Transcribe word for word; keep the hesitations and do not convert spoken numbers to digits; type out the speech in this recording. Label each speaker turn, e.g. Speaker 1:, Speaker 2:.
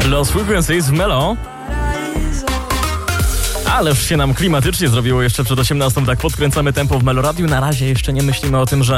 Speaker 1: Lost Frequencies w Melo. Ależ się nam klimatycznie zrobiło jeszcze przed osiemnastą, tak podkręcamy tempo w Meloradiu. Na razie jeszcze nie myślimy o tym, że